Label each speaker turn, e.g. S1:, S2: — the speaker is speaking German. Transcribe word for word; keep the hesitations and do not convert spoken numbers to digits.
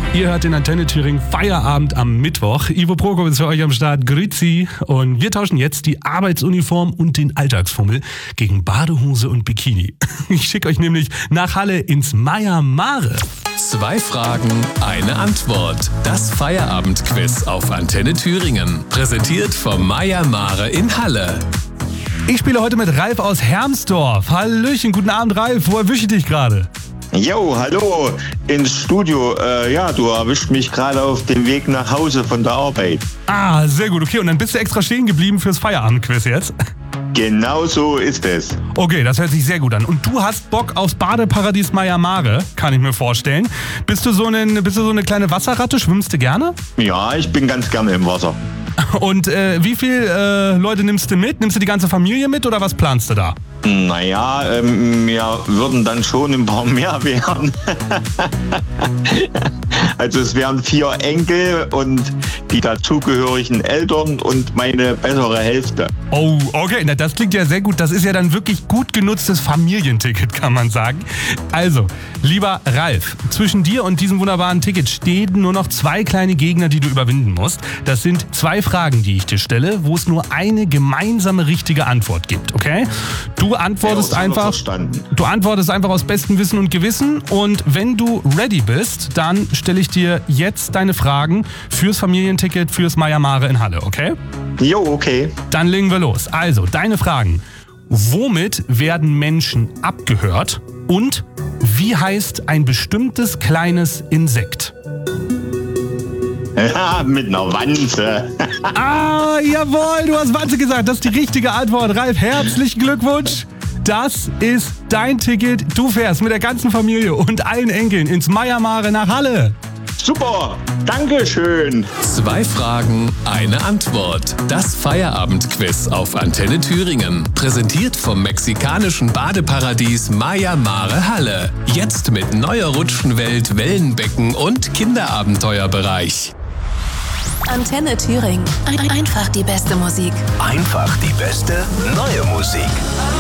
S1: Ihr hört den Antenne Thüringen Feierabend am Mittwoch. Ivo Prokop ist für euch am Start. Grüezi. Und wir tauschen jetzt die Arbeitsuniform und den Alltagsfummel gegen Badehose und Bikini. Ich schicke euch nämlich nach Halle ins Maya Mare.
S2: Zwei Fragen, eine Antwort. Das Feierabendquiz auf Antenne Thüringen. Präsentiert vom Maya Mare in Halle.
S1: Ich spiele heute mit Ralf aus Hermsdorf. Hallöchen, guten Abend Ralf. Wo erwische ich dich gerade?
S3: Jo, hallo ins Studio. Äh, ja, du erwischt mich gerade auf dem Weg nach Hause von der Arbeit.
S1: Ah, sehr gut. Okay, und dann bist du extra stehen geblieben fürs Feierabendquiz jetzt?
S3: Genau so ist es.
S1: Okay, das hört sich sehr gut an. Und du hast Bock aufs Badeparadies Maya Mare, kann ich mir vorstellen. Bist du so, ein, bist du so eine kleine Wasserratte? Schwimmst du gerne?
S3: Ja, ich bin ganz gerne im Wasser.
S1: Und äh, wie viele äh, Leute nimmst du mit? Nimmst du die ganze Familie mit oder was planst du da?
S3: Naja, ähm, wir würden dann schon ein paar mehr werden. Also es wären vier Enkel und die dazugehörigen Eltern und meine bessere Hälfte.
S1: Oh, okay, na, das klingt ja sehr gut. Das ist ja dann wirklich gut genutztes Familienticket, kann man sagen. Also, lieber Ralf, zwischen dir und diesem wunderbaren Ticket stehen nur noch zwei kleine Gegner, die du überwinden musst. Das sind zwei Fragen, die ich dir stelle, wo es nur eine gemeinsame richtige Antwort gibt, okay? Du antwortest
S3: Ja,
S1: einfach,
S3: verstanden.
S1: du antwortest einfach aus bestem Wissen und Gewissen, und wenn du ready bist, dann stelle ich dir jetzt deine Fragen fürs Familienticket fürs Maya Mare in Halle, okay?
S3: Jo, okay.
S1: Dann legen wir los. Also, deine Fragen. Womit werden Menschen abgehört? Und wie heißt ein bestimmtes kleines Insekt?
S3: Ja, mit einer Wanze.
S1: Ah, jawohl, du hast Wanze gesagt. Das ist die richtige Antwort. Ralf, herzlichen Glückwunsch. Das ist dein Ticket. Du fährst mit der ganzen Familie und allen Enkeln ins Maya Mare nach Halle.
S3: Super, Dankeschön.
S2: Zwei Fragen, eine Antwort. Das Feierabendquiz auf Antenne Thüringen. Präsentiert vom mexikanischen Badeparadies Maya Mare Halle. Jetzt mit neuer Rutschenwelt, Wellenbecken und Kinderabenteuerbereich.
S4: Antenne Thüringen. Ein- Einfach die beste Musik.
S5: Einfach die beste neue Musik.